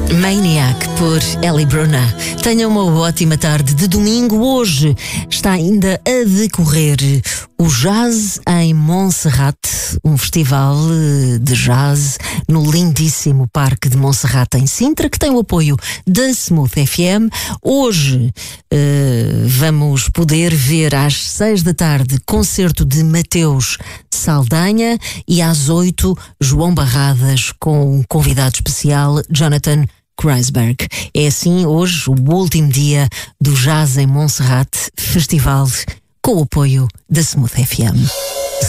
Maniac, por Ellie Bruna. Tenha uma ótima tarde de domingo. Hoje está ainda a decorrer o Jazz em Monserrate, um festival de jazz no lindíssimo Parque de Monserrate em Sintra, que tem o apoio da Smooth FM. Hoje vamos poder ver às 6 da tarde concerto de Mateus Saldanha e às 8 João Barradas com um convidado especial, Jonathan Kreisberg. É assim hoje o último dia do Jazz em Monserrate, festival com o apoio da Smooth FM.